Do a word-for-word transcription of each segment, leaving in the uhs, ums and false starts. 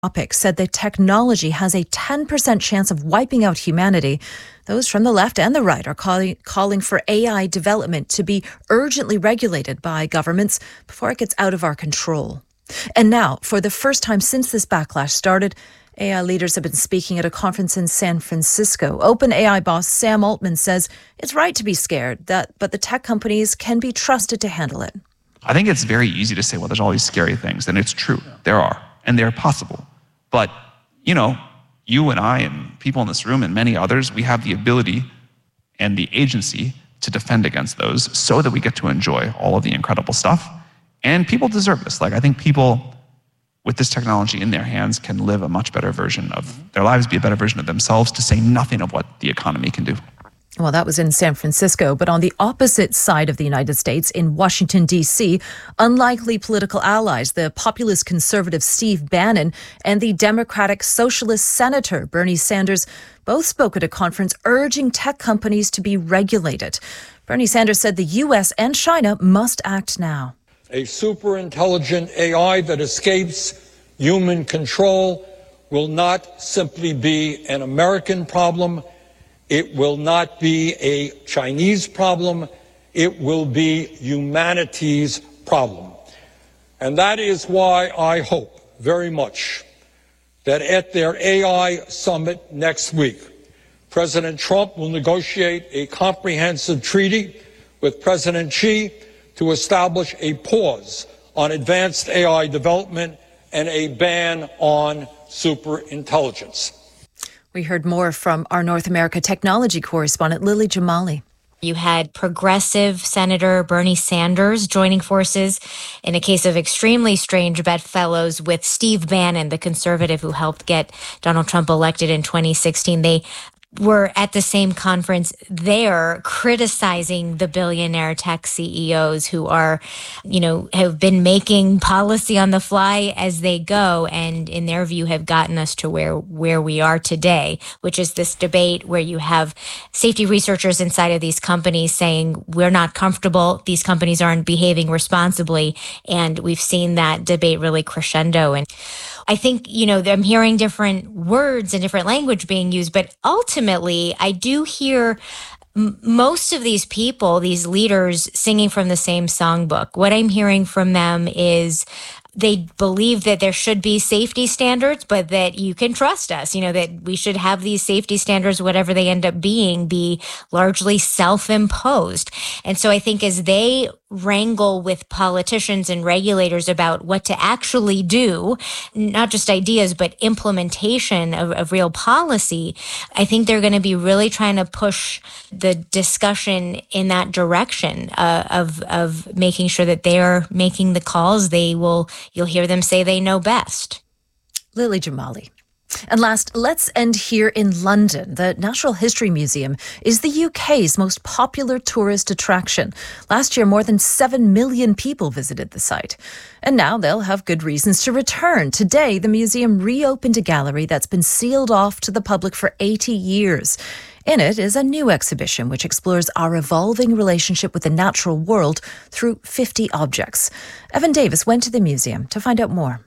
Topic said the technology has a ten percent chance of wiping out humanity. Those from the left and the right are calling, calling for A I development to be urgently regulated by governments before it gets out of our control. And now, for the first time since this backlash started, A I leaders have been speaking at a conference in San Francisco. OpenAI boss Sam Altman says it's right to be scared, that but the tech companies can be trusted to handle it. I think it's very easy to say, well, there's all these scary things, and it's true. There are, and they're possible. But, you know, you and I and people in this room and many others, we have the ability and the agency to defend against those so that we get to enjoy all of the incredible stuff. And people deserve this. Like, I think people with this technology in their hands can live a much better version of their lives, be a better version of themselves, to say nothing of what the economy can do. Well, that was in San Francisco, but on the opposite side of the United States, in Washington, D C, unlikely political allies, the populist conservative Steve Bannon and the Democratic Socialist Senator Bernie Sanders, both spoke at a conference urging tech companies to be regulated. Bernie Sanders said the U S and China must act now. A super intelligent A I that escapes human control will not simply be an American problem. It will not be a Chinese problem. It will be humanity's problem. And that is why I hope very much that at their A I summit next week, President Trump will negotiate a comprehensive treaty with President Xi to establish a pause on advanced A I development and a ban on superintelligence. We heard more from our North America technology correspondent, Lily Jamali. You had progressive Senator Bernie Sanders joining forces in a case of extremely strange bedfellows with Steve Bannon, the conservative who helped get Donald Trump elected in twenty sixteen. They were at the same conference there criticizing the billionaire tech C E Os who are, you know, have been making policy on the fly as they go, and in their view have gotten us to where, where we are today, which is this debate where you have safety researchers inside of these companies saying, we're not comfortable, these companies aren't behaving responsibly, and we've seen that debate really crescendo. And I think, you know, I'm hearing different words and different language being used, but ultimately I do hear m- most of these people, these leaders, singing from the same songbook. What I'm hearing from them is they believe that there should be safety standards, but that you can trust us, you know, that we should have these safety standards, whatever they end up being, be largely self-imposed. And so I think as they wrangle with politicians and regulators about what to actually do, not just ideas, but implementation of, of real policy, I think they're going to be really trying to push the discussion in that direction uh, of, of making sure that they're making the calls. They will, you'll hear them say they know best. Lily Jamali. And last, let's end here in London. The Natural History Museum is the U K's most popular tourist attraction. Last year, more than seven million people visited the site. And now they'll have good reasons to return. Today, the museum reopened a gallery that's been sealed off to the public for eighty years. In it is a new exhibition which explores our evolving relationship with the natural world through fifty objects. Evan Davis went to the museum to find out more.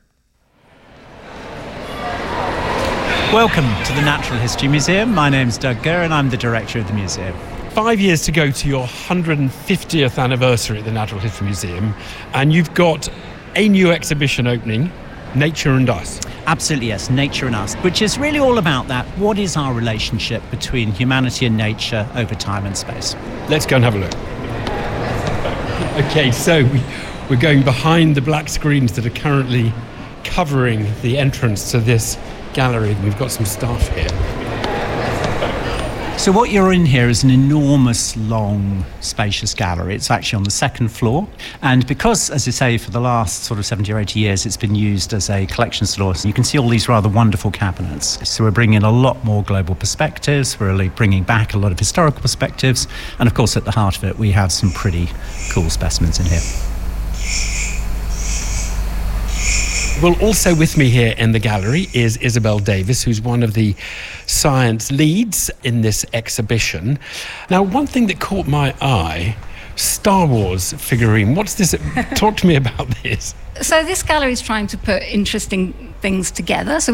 Welcome to the Natural History Museum. My name's Doug Gurr and I'm the director of the museum. Five years to go to your one hundred fiftieth anniversary at the Natural History Museum, and you've got a new exhibition opening, Nature and Us. Absolutely, yes, Nature and Us, which is really all about that. What is our relationship between humanity and nature over time and space? Let's go and have a look. Okay, so we, we're going behind the black screens that are currently covering the entrance to this gallery. We've got some staff here. So what you're in here is an enormous, long, spacious gallery. It's actually on the second floor. And because, as you say, for the last sort of seventy or eighty years, it's been used as a collection store, so you can see all these rather wonderful cabinets. So we're bringing a lot more global perspectives. We're really bringing back a lot of historical perspectives. And of course, at the heart of it, we have some pretty cool specimens in here. Well, also with me here in the gallery is Isabel Davis, who's one of the science leads in this exhibition. Now, one thing that caught my eye, Star Wars figurine. What's this? Talk to me about this. So this gallery is trying to put interesting things together. So